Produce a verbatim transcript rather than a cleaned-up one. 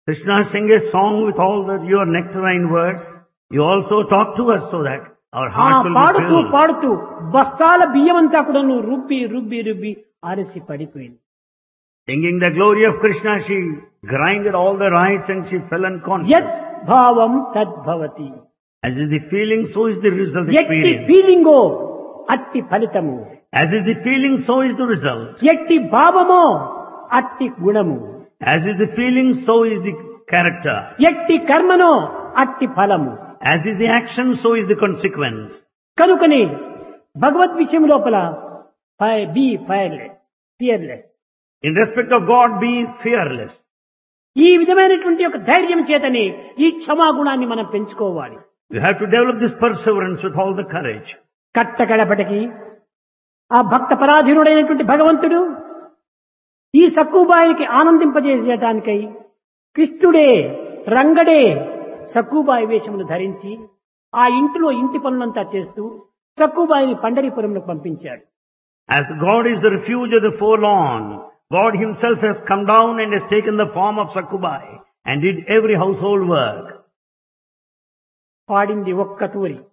Krishna sang a song with all the, your nectarine words. You also talk to us so that our ఆ hearts will be పాడుతూ filled. పాడుతూ బస్తాల బియ్యమంతా కూడా నువ్వు రుబ్బి రుబ్బి రుబ్బి ఆరిసి పడిపోయింది. Singing the glory of Krishna, she grinded all the rice and she fell unconscious. యత్ భావం తద్భవతి. As is the feeling, so is the result ఎట్టి experience. ఫీలింగో అట్టి ఫలితము. As is the feeling, so is the result. ఎట్టి భావమో అట్టి గుణము. As is the feeling, so is the character. ఎట్టి కర్మనో అట్టి ఫలము. As is the action, so is the consequence. కనుకని భగవద్ విషయం లోపల be fireless fearless. In respect of God, be fearless. ఈ విధమైనటువంటి ఒక ధైర్యం చేతనే ఈ క్షమాగుణాన్ని మనం పెంచుకోవాలి. You have to develop this perseverance with all the courage. కట్టకడపటికి ఆ భక్త పరాధీనుడైనటువంటి భగవంతుడు ఈ సక్కుబాయికి ఆనందింపజేసేటానికై కృష్ణుడే రంగడే సక్కుబాయి వేషమును ధరించి ఆ ఇంటిలో ఇంటి పనులంతా చేస్తూ సక్కుబాయిని పండరీపురంలో పంపించాడు. As God is the refuge of the forlorn, God himself has come down and has taken the form of Sakkubai and did every household work. పాడింది ఒక్క తూరి.